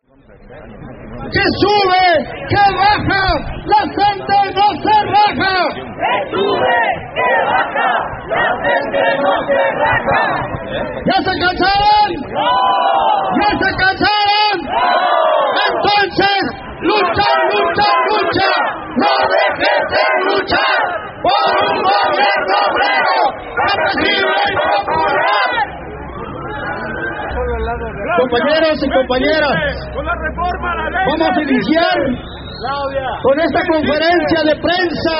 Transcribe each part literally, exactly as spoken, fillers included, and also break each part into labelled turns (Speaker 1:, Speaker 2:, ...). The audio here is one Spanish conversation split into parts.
Speaker 1: Que sube, que baja, la gente no se raja.
Speaker 2: Que sube, que baja, la gente no se raja.
Speaker 1: ¿Ya se cansaron?
Speaker 2: ¡No!
Speaker 1: ¿Ya se cansaron?
Speaker 2: ¡No!
Speaker 1: Entonces, lucha, lucha, lucha. No dejes de luchar por un gobierno obrero, campesino y popular. Compañeros y compañeras, vamos a iniciar con esta conferencia de prensa,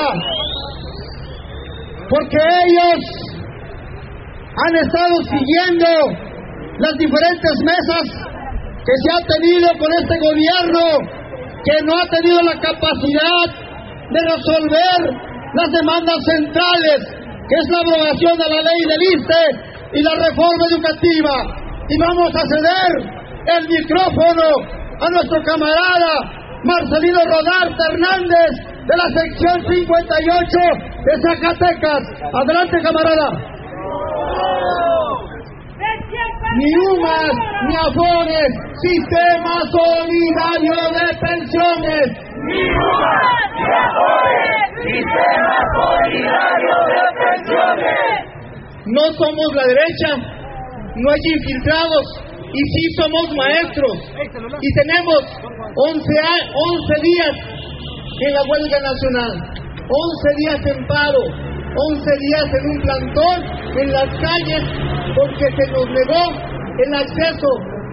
Speaker 1: porque ellos han estado siguiendo las diferentes mesas que se ha tenido con este gobierno, que no ha tenido la capacidad de resolver las demandas centrales, que es la abrogación de la ley del I S S S E y la reforma educativa. Y vamos a ceder el micrófono a nuestro camarada Marcelino Rodarte Hernández de la sección cincuenta y ocho de Zacatecas. Adelante, camarada. Ni UMAS, ni AFORES, Sistema Solidario de Pensiones.
Speaker 2: Ni UMAS, ni AFORES, Sistema Solidario de Pensiones.
Speaker 1: No somos la derecha. No hay infiltrados, y sí somos maestros, y tenemos once días en la huelga nacional, once días en paro, once días en un plantón en las calles, porque se nos negó el acceso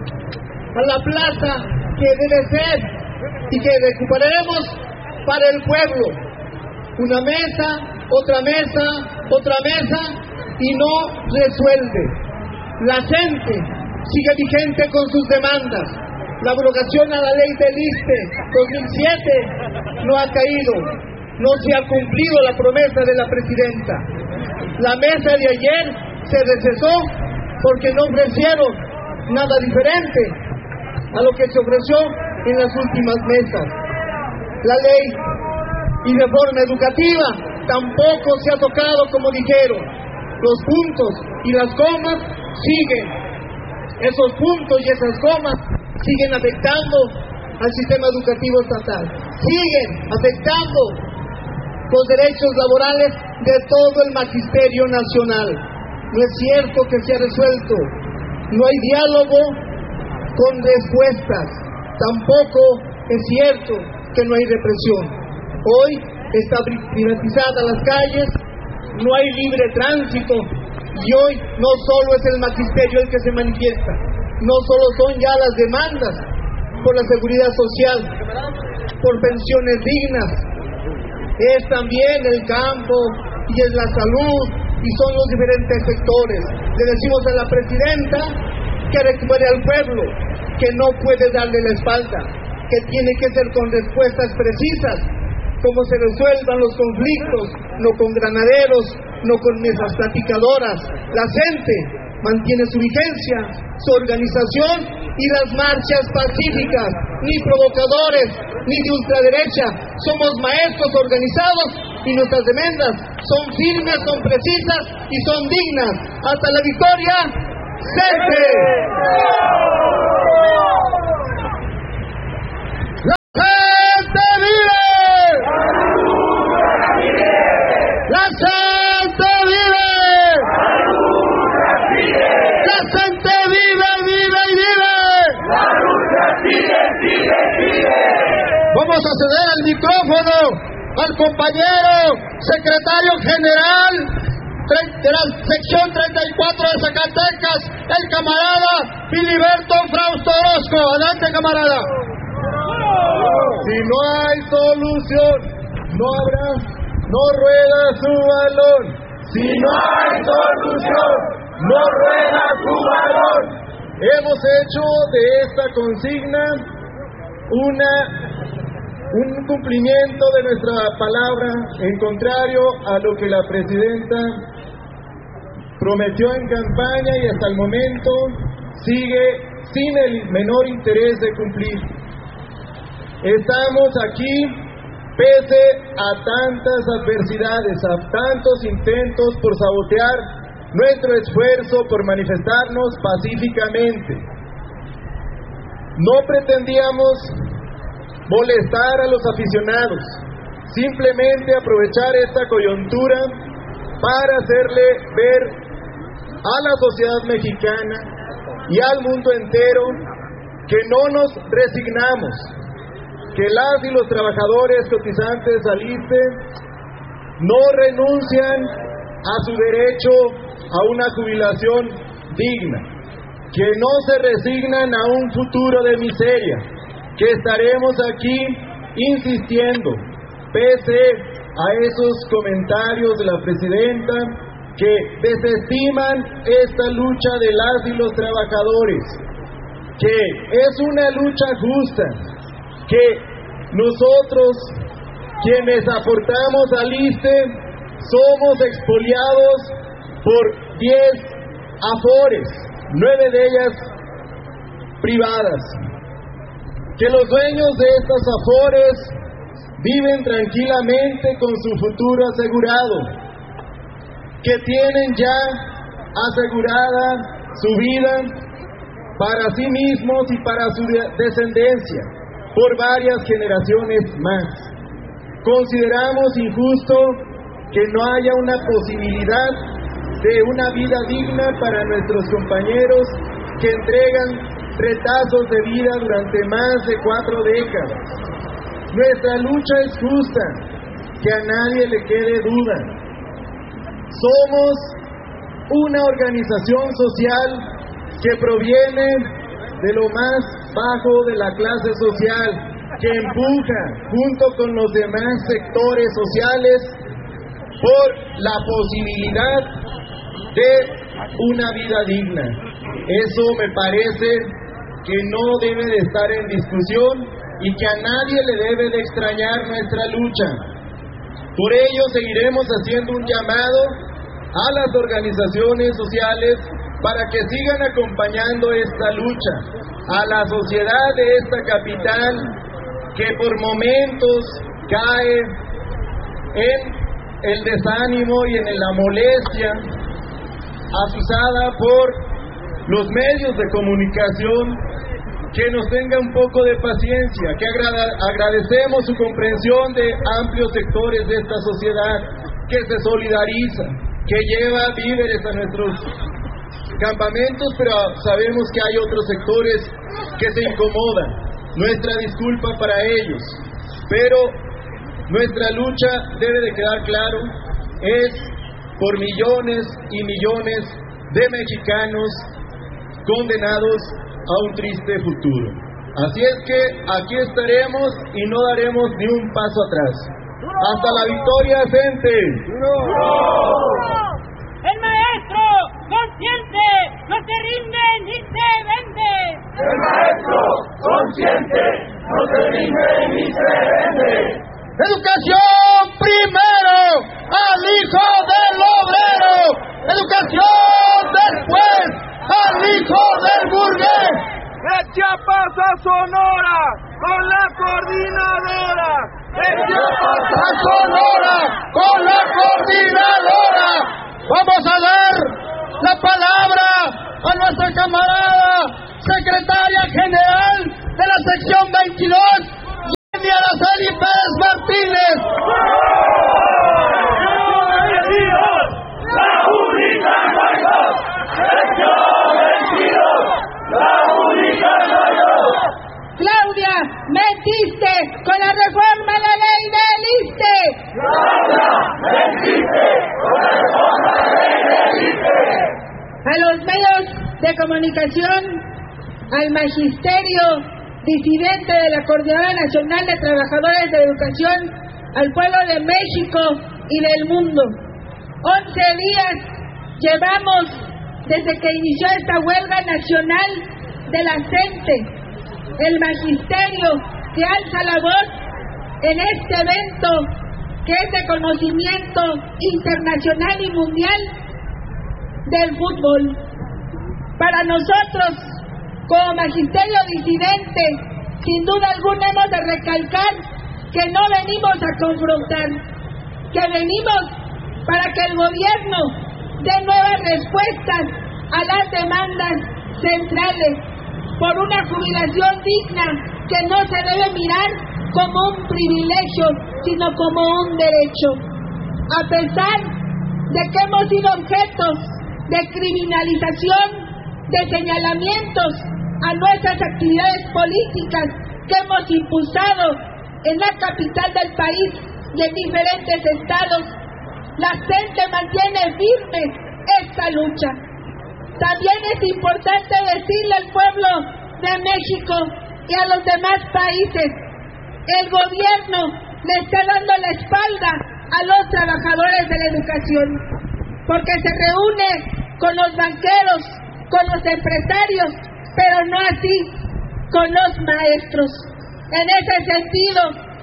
Speaker 1: a la plaza que debe ser y que recuperaremos para el pueblo. Una mesa, otra mesa, otra mesa, y no resuelve. La gente sigue vigente con sus demandas. La abrogación a la ley del I S S S E dos mil siete no ha caído. No se ha cumplido la promesa de la presidenta. La mesa de ayer se recesó porque no ofrecieron nada diferente a lo que se ofreció en las últimas mesas. La ley y reforma educativa tampoco se ha tocado como dijeron. Los puntos y las comas siguen, esos puntos y esas comas siguen afectando al sistema educativo estatal, siguen afectando los derechos laborales de todo el magisterio nacional. No es cierto que se ha resuelto, no hay diálogo con respuestas, tampoco es cierto que no hay represión. Hoy está privatizada las calles, no hay libre tránsito. Y hoy no solo es el magisterio el que se manifiesta, no solo son ya las demandas por la seguridad social, por pensiones dignas, es también el campo y es la salud y son los diferentes sectores. Le decimos a la presidenta que recupere al pueblo, que no puede darle la espalda, que tiene que ser con respuestas precisas, como se resuelvan los conflictos, no con granaderos, no con mesas platicadoras. La gente mantiene su vigencia, su organización y las marchas pacíficas, ni provocadores, ni de ultraderecha. Somos maestros organizados y nuestras demandas son firmes, son precisas y son dignas. Hasta la victoria, siempre. La gente vive. La gente vive. La gente vive, vive y vive.
Speaker 2: La lucha sigue, sigue, sigue.
Speaker 1: Vamos a ceder el micrófono al compañero secretario general de la sección treinta y cuatro de Zacatecas, el camarada Filiberto Frausto Orozco. Adelante, camarada.
Speaker 3: Si no hay solución, no habrá, no rueda su balón.
Speaker 2: Si no hay solución, no rueda su balón.
Speaker 3: Hemos hecho de esta consigna una un cumplimiento de nuestra palabra, en contrario a lo que la presidenta prometió en campaña y hasta el momento sigue sin el menor interés de cumplir. Estamos aquí pese a tantas adversidades, a tantos intentos por sabotear nuestro esfuerzo por manifestarnos pacíficamente. No pretendíamos molestar a los aficionados, simplemente aprovechar esta coyuntura para hacerle ver a la sociedad mexicana y al mundo entero que no nos resignamos, que las y los trabajadores cotizantes al I S S S S E no renuncian a su derecho a una jubilación digna, que no se resignan a un futuro de miseria, que estaremos aquí insistiendo, pese a esos comentarios de la presidenta que desestiman esta lucha de las y los trabajadores, que es una lucha justa, que nosotros, quienes aportamos al I S S S E, somos expoliados por diez afores, nueve de ellas privadas, que los dueños de estas afores viven tranquilamente con su futuro asegurado, que tienen ya asegurada su vida para sí mismos y para su descendencia por varias generaciones más. Consideramos injusto que no haya una posibilidad de una vida digna para nuestros compañeros que entregan retazos de vida durante más de cuatro décadas. Nuestra lucha es justa, que a nadie le quede duda. Somos una organización social que proviene de lo más bajo de la clase social, que empuja junto con los demás sectores sociales por la posibilidad de una vida digna. Eso me parece que no debe de estar en discusión y que a nadie le debe de extrañar nuestra lucha. Por ello seguiremos haciendo un llamado a las organizaciones sociales para que sigan acompañando esta lucha, a la sociedad de esta capital que por momentos cae en el desánimo y en la molestia, azuzada por los medios de comunicación, que nos tenga un poco de paciencia, que agrada, agradecemos su comprensión de amplios sectores de esta sociedad, que se solidariza, que lleva víveres a nuestros campamentos, pero sabemos que hay otros sectores que se incomodan. Nuestra disculpa para ellos, pero nuestra lucha, debe de quedar claro, es por millones y millones de mexicanos condenados a un triste futuro. Así es que aquí estaremos y no daremos ni un paso atrás. ¡Hasta la victoria, gente!
Speaker 2: ¡El maestro consciente no se rinde ni se vende!
Speaker 4: ¡El maestro consciente no se rinde ni se vende!
Speaker 1: Educación primero al hijo del obrero, educación después al hijo del burgués.
Speaker 5: De Chiapas a Sonora con la coordinadora.
Speaker 1: De Chiapas a Sonora con la coordinadora. Vamos a dar la palabra a nuestra camarada secretaria general de la sección veintidós, Araceli Pérez Martínez.
Speaker 4: La única mayor, sección veintidós, la única mayor.
Speaker 2: Claudia, mentiste con la reforma a la ley del I S S S E.
Speaker 4: Claudia, mentiste con la reforma a la ley del I S S S E.
Speaker 2: A los medios de comunicación, al magisterio disidente de la Coordinadora Nacional de Trabajadores de Educación, al pueblo de México y del mundo. Once días llevamos desde que inició esta huelga nacional de la CENTE. El magisterio que alza la voz en este evento que es de conocimiento internacional y mundial del fútbol. Para nosotros, como magisterio disidente, sin duda alguna hemos de recalcar que no venimos a confrontar, que venimos para que el gobierno dé nuevas respuestas a las demandas centrales, por una jubilación digna que no se debe mirar como un privilegio, sino como un derecho. A pesar de que hemos sido objetos de criminalización, de señalamientos a nuestras actividades políticas que hemos impulsado en la capital del país y en diferentes estados, la gente mantiene firme esta lucha. También es importante decirle al pueblo de México y a los demás países, el gobierno le está dando la espalda a los trabajadores de la educación, porque se reúne con los banqueros, con los empresarios, pero no así con los maestros. En ese sentido,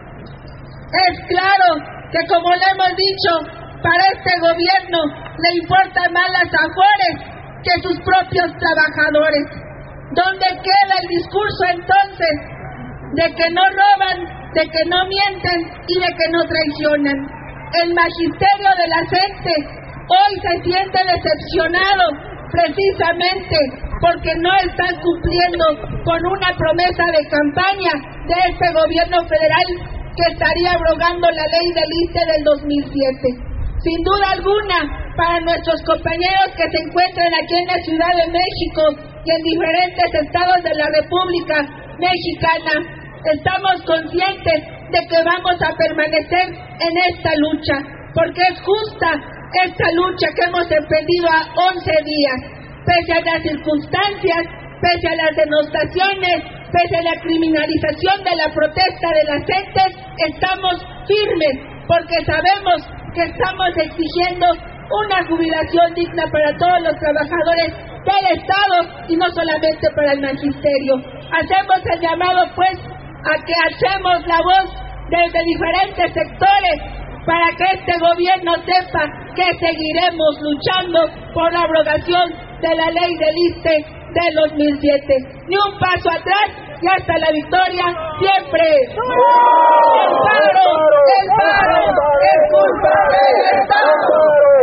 Speaker 2: es claro que, como le hemos dicho, para este gobierno le importan más las afores que sus propios trabajadores. ¿Dónde queda el discurso entonces de que no roban, de que no mienten y de que no traicionan? El magisterio de la gente hoy se siente decepcionado precisamente porque no están cumpliendo con una promesa de campaña de este gobierno federal que estaría abrogando la ley del I S S S E del dos mil siete. Sin duda alguna, para nuestros compañeros que se encuentran aquí en la Ciudad de México y en diferentes estados de la República Mexicana, estamos conscientes de que vamos a permanecer en esta lucha, porque es justa esta lucha que hemos emprendido a once días, pese a las circunstancias, pese a las denostaciones, pese a la criminalización de la protesta de las gentes, estamos firmes, porque sabemos que estamos exigiendo una jubilación digna para todos los trabajadores del Estado y no solamente para el magisterio. Hacemos el llamado, pues, a que hacemos la voz desde diferentes sectores para que este gobierno sepa que seguiremos luchando por la abrogación de la ley del I S S S E del dos mil siete. Ni un paso atrás y hasta la victoria siempre. El paro, el paro, es culpa del Estado.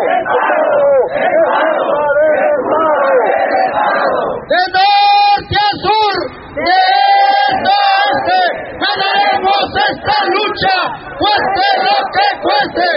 Speaker 1: De norte a sur, de este a oeste, ganaremos esta lucha, cueste lo que cueste.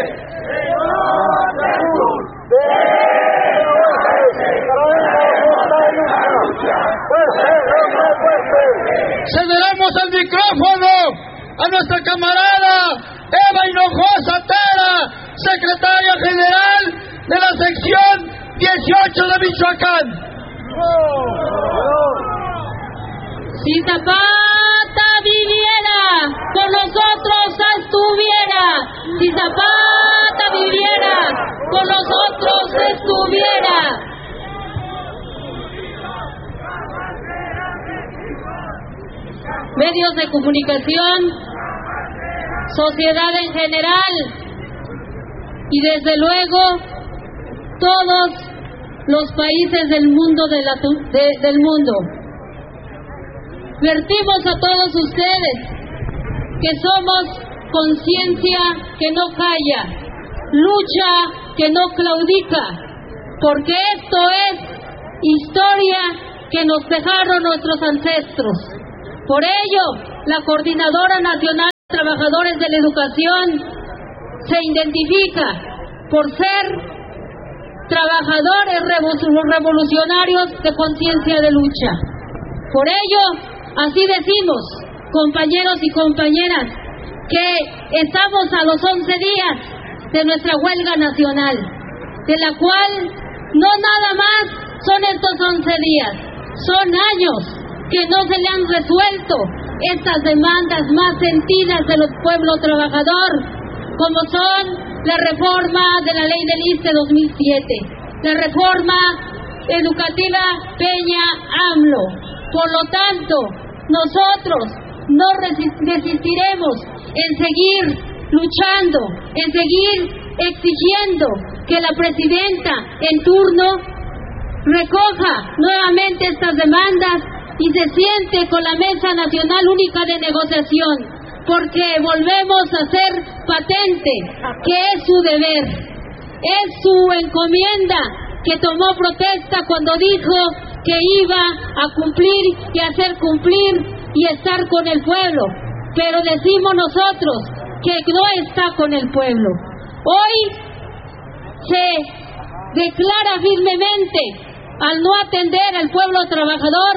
Speaker 1: Cederemos el micrófono a nuestra camarada Eva Hinojosa Tera, secretaria general de la sección dieciocho de Michoacán.
Speaker 6: Si Zapata viviera, con nosotros estuviera. Si Zapata viviera, con nosotros estuviera. Medios de comunicación, sociedad en general y desde luego todos los países del mundo de la, de, del mundo. Vertimos a todos ustedes que somos conciencia que no calla, lucha que no claudica, porque esto es historia que nos dejaron nuestros ancestros. Por ello, la Coordinadora Nacional de Trabajadores de la Educación se identifica por ser trabajadores revolucionarios de conciencia de lucha. Por ello, así decimos, compañeros y compañeras, que estamos a los once días de nuestra huelga nacional, de la cual no nada más son estos once días, son años que no se le han resuelto estas demandas más sentidas de los pueblos trabajadores, como son la reforma de la ley del I S S S E dos mil siete, la reforma educativa Peña-AMLO. Por lo tanto, nosotros no desistiremos en seguir luchando, en seguir exigiendo que la presidenta en turno recoja nuevamente estas demandas y se siente con la Mesa Nacional Única de Negociación, porque volvemos a hacer patente que es su deber, es su encomienda que tomó protesta cuando dijo que iba a cumplir y hacer cumplir y estar con el pueblo, pero decimos nosotros que no está con el pueblo. Hoy se declara firmemente al no atender al pueblo trabajador,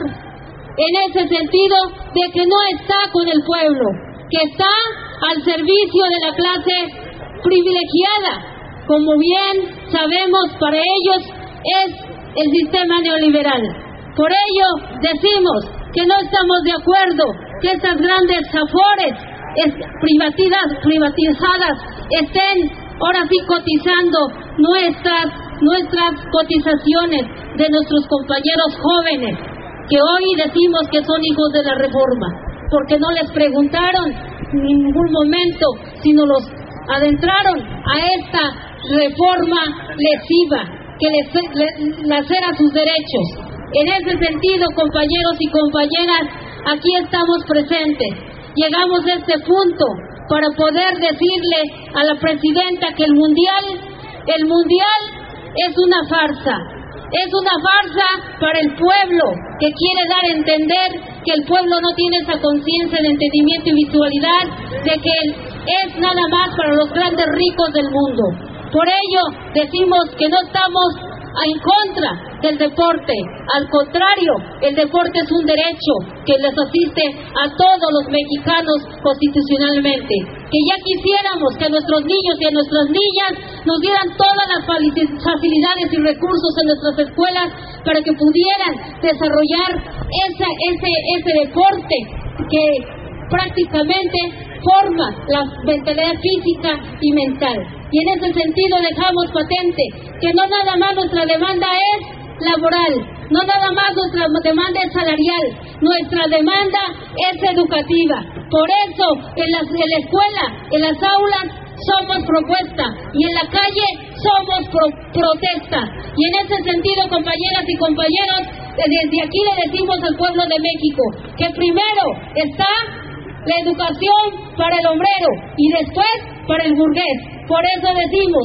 Speaker 6: en ese sentido de que no está con el pueblo, que está al servicio de la clase privilegiada. Como bien sabemos, para ellos es el sistema neoliberal. Por ello decimos que no estamos de acuerdo que estas grandes afores privatizadas, privatizadas estén ahora sí cotizando nuestras, nuestras cotizaciones de nuestros compañeros jóvenes, que hoy decimos que son hijos de la reforma, porque no les preguntaron en ningún momento, sino los adentraron a esta reforma lesiva que les, les lacera sus derechos. En ese sentido, compañeros y compañeras, aquí estamos presentes. Llegamos a este punto para poder decirle a la presidenta que el mundial, el mundial es una farsa. Es una farsa para el pueblo, que quiere dar a entender que el pueblo no tiene esa conciencia de entendimiento y visualidad, de que es nada más para los grandes ricos del mundo. Por ello decimos que no estamos en contra del deporte, al contrario, el deporte es un derecho que les asiste a todos los mexicanos constitucionalmente. Que ya quisiéramos que a nuestros niños y a nuestras niñas nos dieran todas las facilidades y recursos en nuestras escuelas para que pudieran desarrollar esa, ese, ese deporte que prácticamente forma la mentalidad física y mental. Y en ese sentido dejamos patente que no nada más nuestra demanda es laboral, no nada más nuestra demanda es salarial, nuestra demanda es educativa. Por eso en la, en la escuela, en las aulas somos propuesta y en la calle somos pro, protesta. Y en ese sentido, compañeras y compañeros, desde aquí le decimos al pueblo de México que primero está la educación para el obrero y después para el burgués. Por eso decimos,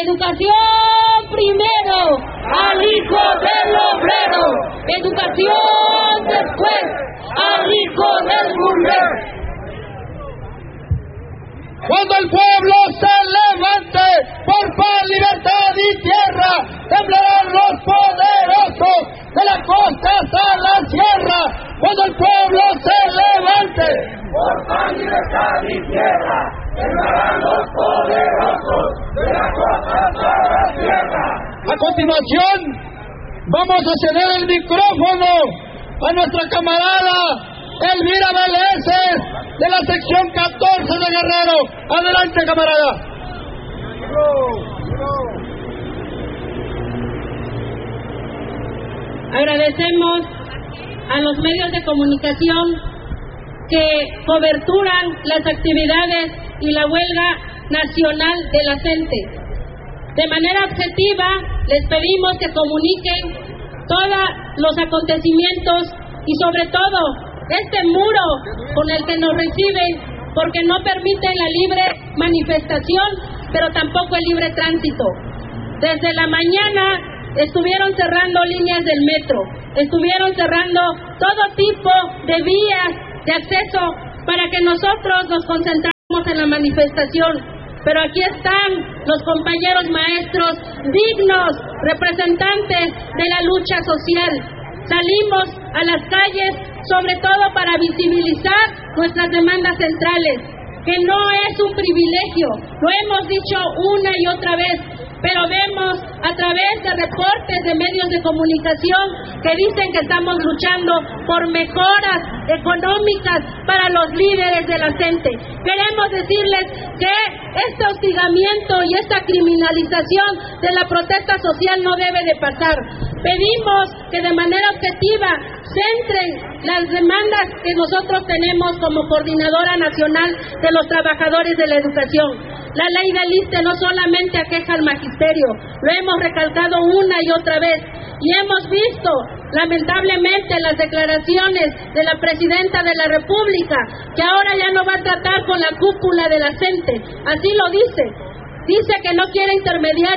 Speaker 6: educación primero al hijo del obrero, educación después al hijo del burgués.
Speaker 5: Cuando el pueblo se levante por paz, libertad y tierra, temblarán los poderosos de la costa hasta la sierra. Cuando el pueblo se levante
Speaker 4: por paz, libertad y tierra, temblarán los poderosos de la costa hasta la sierra.
Speaker 5: A continuación, vamos a ceder el micrófono a nuestra camarada Elvira Vélez, de la sección catorce de Guerrero. Adelante, camarada.
Speaker 2: Agradecemos a los medios de comunicación que coberturan las actividades y la huelga nacional de la CENTE. De manera objetiva, les pedimos que comuniquen todos los acontecimientos y sobre todo este muro con el que nos reciben, porque no permiten la libre manifestación, pero tampoco el libre tránsito. Desde la mañana estuvieron cerrando líneas del metro, estuvieron cerrando todo tipo de vías de acceso para que nosotros nos concentremos en la manifestación. Pero aquí están los compañeros maestros, dignos representantes de la lucha social. Salimos a las calles sobre todo para visibilizar nuestras demandas centrales, que no es un privilegio, lo hemos dicho una y otra vez, pero vemos a través de reportes de medios de comunicación que dicen que estamos luchando por mejoras económicas para los líderes de la CENTE. Queremos decirles que este hostigamiento y esta criminalización de la protesta social no debe de pasar. Pedimos que de manera objetiva centren las demandas que nosotros tenemos como Coordinadora Nacional de los Trabajadores de la Educación. La ley del ISSSTE no solamente aqueja al magisterio, lo hemos recalcado una y otra vez, y hemos visto lamentablemente las declaraciones de la Presidenta de la República, que ahora ya no va a tratar con la cúpula de la CENTE, así lo dice. Dice que no quiere intermediarios,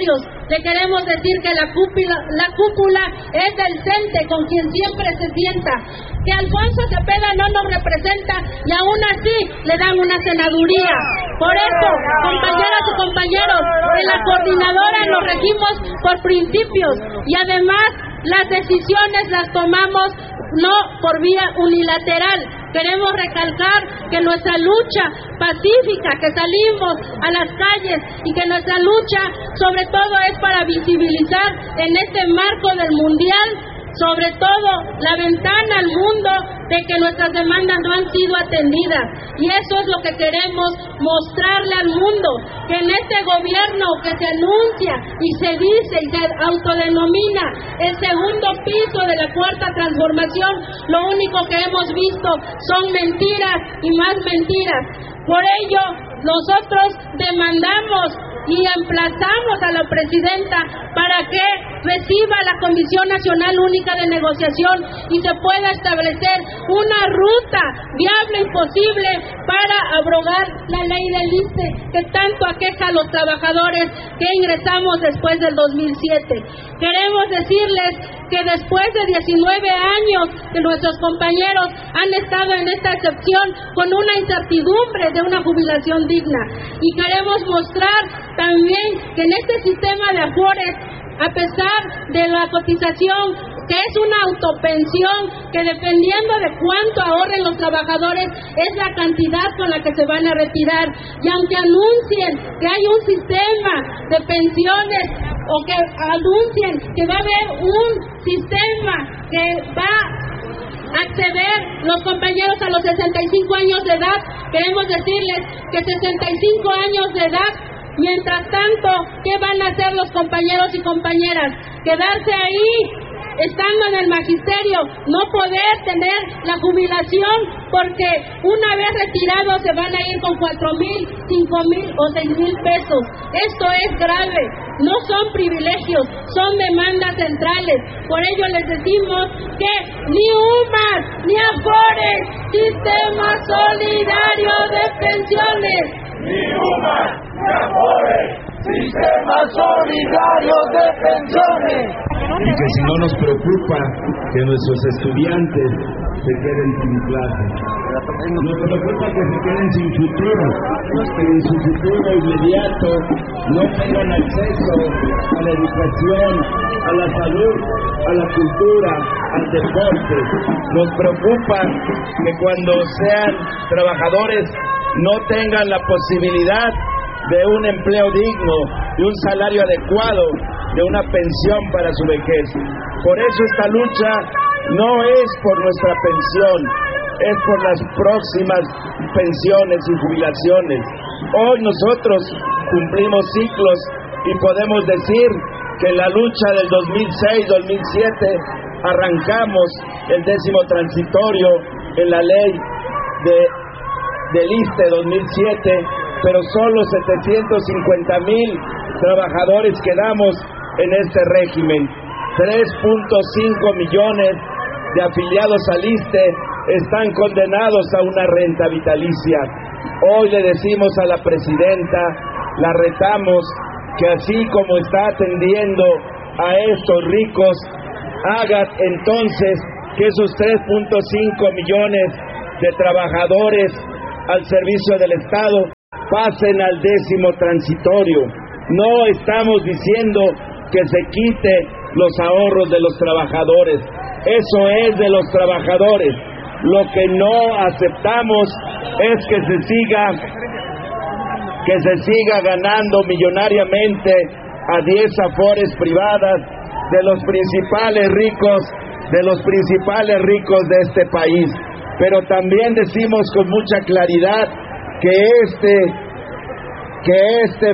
Speaker 6: le queremos decir que la cúpula, la cúpula es del C E N T E, con quien siempre se sienta, que Alfonso Cepeda no nos representa y aún así le dan una senaduría. Por eso, compañeras y compañeros, en la coordinadora nos regimos por principios y además las decisiones las tomamos no por vía unilateral. Queremos recalcar que nuestra lucha pacífica, que salimos a las calles y que nuestra lucha sobre todo es para visibilizar en este marco del mundial, sobre todo la ventana al mundo de que nuestras demandas no han sido atendidas. Y eso es lo que queremos mostrarle al mundo, que en este gobierno que se anuncia y se dice y se autodenomina el segundo piso de la cuarta transformación, lo único que hemos visto son mentiras y más mentiras. Por ello, nosotros demandamos y emplazamos a la presidenta para que reciba la Comisión Nacional Única de Negociación y se pueda establecer una ruta viable y posible para abrogar la ley del I S S S E que tanto aqueja a los trabajadores que ingresamos después del dos mil siete. Queremos decirles que después de diecinueve años que nuestros compañeros han estado en esta excepción con una incertidumbre de una jubilación digna, y queremos mostrar también que en este sistema de afores, a pesar de la cotización, que es una autopensión, que dependiendo de cuánto ahorren los trabajadores es la cantidad con la que se van a retirar, y aunque anuncien que hay un sistema de pensiones o que anuncien que va a haber un sistema que va a acceder los compañeros a los sesenta y cinco años de edad, queremos decirles que sesenta y cinco años de edad, mientras tanto, ¿qué van a hacer los compañeros y compañeras? Quedarse ahí, estando en el magisterio, no poder tener la jubilación porque una vez retirados se van a ir con cuatro mil, cinco mil o seis mil pesos. Esto es grave, no son privilegios, son demandas centrales. Por ello les decimos que ni UMAS, ni AFORES, Sistema Solidario de Pensiones,
Speaker 4: ni UMAS, ni AFORES, Sistema Solidario de Pensiones.
Speaker 7: Y que si no nos preocupa que nuestros estudiantes se queden sin clase, nos preocupa que se queden sin futuro, que en su futuro inmediato no tengan acceso a la educación, a la salud, a la cultura, al deporte. Nos preocupa que cuando sean trabajadores no tengan la posibilidad de un empleo digno, de un salario adecuado, de una pensión para su vejez. Por eso esta lucha no es por nuestra pensión, es por las próximas pensiones y jubilaciones. Hoy nosotros cumplimos ciclos y podemos decir que en la lucha del dos mil seis dos mil siete arrancamos el décimo transitorio en la ley de, del I S S S E dos mil siete, pero solo setecientos cincuenta mil trabajadores quedamos en este régimen. tres punto cinco millones de afiliados al I S S S E están condenados a una renta vitalicia. Hoy le decimos a la presidenta, la retamos, que así como está atendiendo a estos ricos, haga entonces que esos tres punto cinco millones de trabajadores al servicio del Estado pasen al décimo transitorio. No estamos diciendo que se quite los ahorros de los trabajadores, eso es de los trabajadores. Lo que no aceptamos es que se siga que se siga ganando millonariamente a diez afores privadas de los principales ricos, de los principales ricos de este país. Pero también decimos con mucha claridad que este que este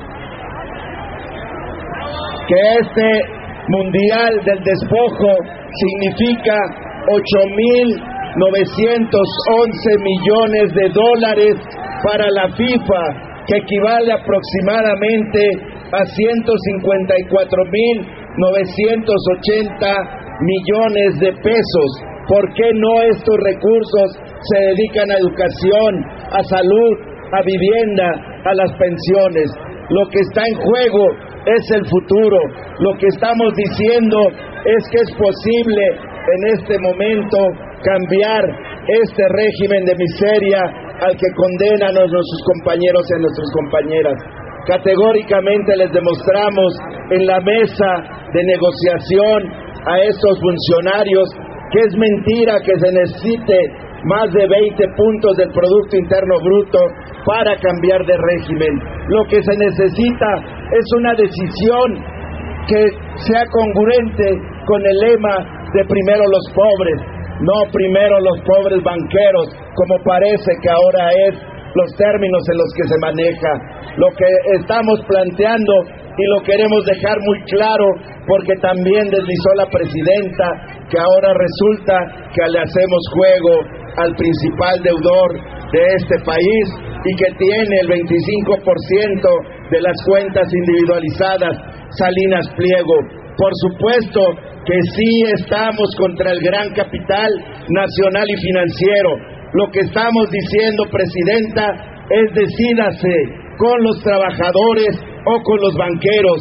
Speaker 7: que este mundial del despojo significa ocho mil novecientos once millones de dólares para la FIFA, que equivale aproximadamente a ciento cincuenta y cuatro mil novecientos ochenta millones de pesos. ¿Por qué no estos recursos se dedican a educación, a salud, a vivienda, a las pensiones? Lo que está en juego es el futuro. Lo que estamos diciendo es que es posible en este momento cambiar este régimen de miseria al que condenan a nuestros compañeros y a nuestras compañeras. Categóricamente les demostramos en la mesa de negociación a estos funcionarios que es mentira que se necesite más de veinte puntos del Producto Interno Bruto para cambiar de régimen. Lo que se necesita es una decisión que sea congruente con el lema de primero los pobres, no primero los pobres banqueros, como parece que ahora es los términos en los que se maneja. Lo que estamos planteando y lo queremos dejar muy claro, porque también deslizó la presidenta que ahora resulta que le hacemos juego al principal deudor de este país y que tiene el veinticinco por ciento de las cuentas individualizadas, Salinas Pliego. Por supuesto que sí estamos contra el gran capital nacional y financiero. Lo que estamos diciendo, presidenta, es decídase con los trabajadores o con los banqueros.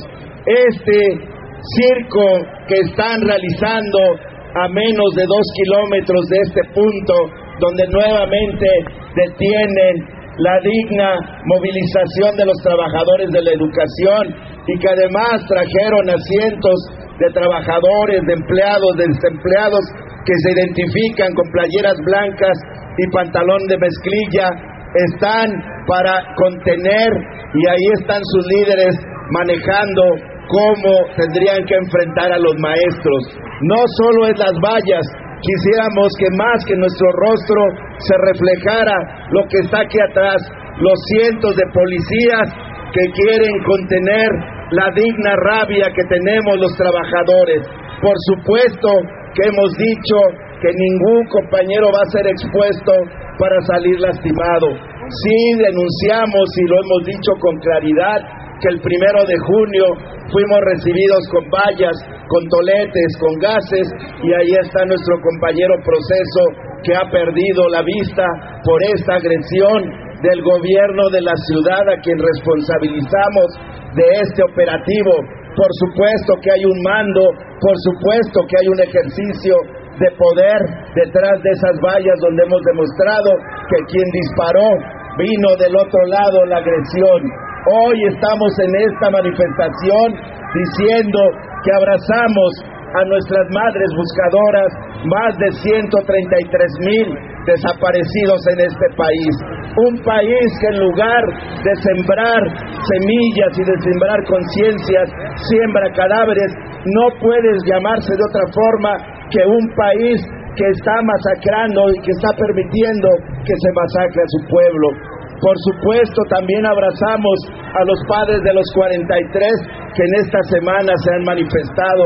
Speaker 7: Este circo que están realizando a menos de dos kilómetros de este punto, donde nuevamente detienen la digna movilización de los trabajadores de la educación y que además trajeron a cientos de trabajadores, de empleados, de desempleados que se identifican con playeras blancas y pantalón de mezclilla, están para contener, y ahí están sus líderes manejando cómo tendrían que enfrentar a los maestros. No solo es las vallas, quisiéramos que más que nuestro rostro se reflejara lo que está aquí atrás, los cientos de policías que quieren contener la digna rabia que tenemos los trabajadores. Por supuesto que hemos dicho que ningún compañero va a ser expuesto para salir lastimado. Sí denunciamos, y lo hemos dicho con claridad, que el primero de junio fuimos recibidos con vallas, con toletes, con gases, y ahí está nuestro compañero Proceso, que ha perdido la vista por esta agresión del gobierno de la ciudad, a quien responsabilizamos de este operativo. Por supuesto que hay un mando, por supuesto que hay un ejercicio de poder detrás de esas vallas, donde hemos demostrado que quien disparó vino del otro lado la agresión. Hoy estamos en esta manifestación diciendo que abrazamos a nuestras madres buscadoras, más de ciento treinta y tres mil desaparecidos en este país. Un país que en lugar de sembrar semillas y de sembrar conciencias, siembra cadáveres. No puede llamarse de otra forma que un país que está masacrando y que está permitiendo que se masacre a su pueblo. Por supuesto, también abrazamos a los padres de los cuarenta y tres que en esta semana se han manifestado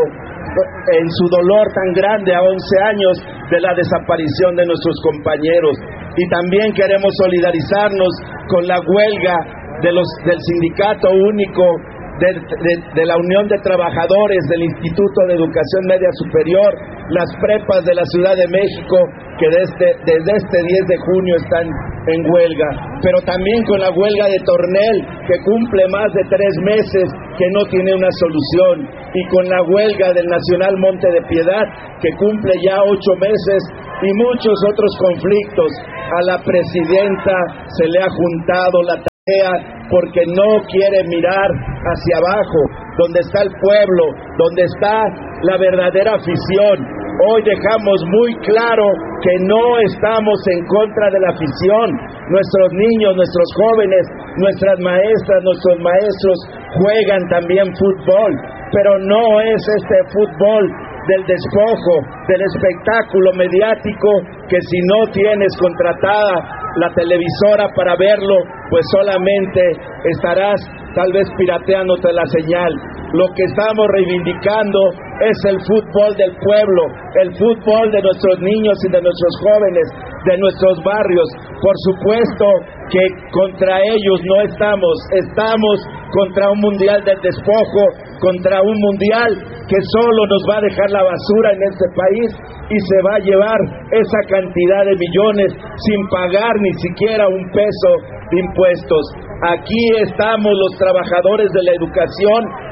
Speaker 7: en su dolor tan grande a once años de la desaparición de nuestros compañeros. Y también queremos solidarizarnos con la huelga de los, del Sindicato Único de, de, de la Unión de Trabajadores del Instituto de Educación Media Superior, las prepas de la Ciudad de México, que desde, desde este diez de junio están en huelga, pero también con la huelga de Tornel, que cumple más de tres meses que no tiene una solución, y con la huelga del Nacional Monte de Piedad, que cumple ya ocho meses, y muchos otros conflictos. A la presidenta se le ha juntado la tarea porque no quiere mirar hacia abajo, donde está el pueblo, donde está la verdadera afición. Hoy dejamos muy claro que no estamos en contra de la afición. Nuestros niños, nuestros jóvenes, nuestras maestras, nuestros maestros juegan también fútbol, pero no es este fútbol del despojo, del espectáculo mediático, que si no tienes contratada la televisora para verlo, pues solamente estarás tal vez pirateándote la señal. Lo que estamos reivindicando es el fútbol del pueblo, el fútbol de nuestros niños y de nuestros jóvenes, de nuestros barrios. Por supuesto que contra ellos no estamos, estamos contra un mundial del despojo, contra un mundial que solo nos va a dejar la basura en este país y se va a llevar esa cantidad de millones sin pagar ni siquiera un peso de impuestos. Aquí estamos los trabajadores de la educación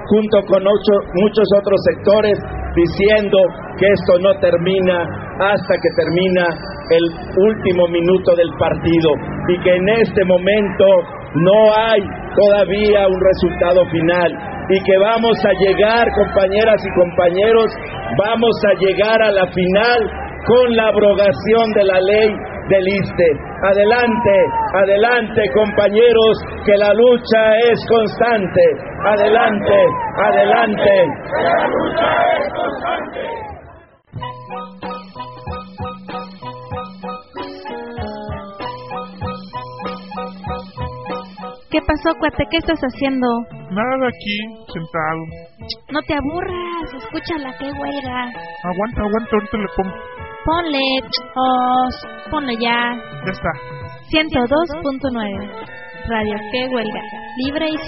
Speaker 7: junto con ocho, muchos otros sectores, diciendo que esto no termina hasta que termina el último minuto del partido y que en este momento no hay todavía un resultado final y que vamos a llegar, compañeras y compañeros, vamos a llegar a la final con la abrogación de la ley del ISSSTE. Adelante, adelante, compañeros, que la lucha es constante. Adelante, adelante.
Speaker 4: Que la lucha es constante.
Speaker 8: ¿Qué pasó, cuate? ¿Qué estás haciendo?
Speaker 9: Nada, aquí, sentado.
Speaker 8: No te aburras, escúchala, qué huelga.
Speaker 9: Aguanta, aguanta, ahorita le pongo.
Speaker 8: Ponle, oh, ponle ya.
Speaker 9: Ya está.
Speaker 8: ciento dos punto nueve Radio Qué Huelga, libre y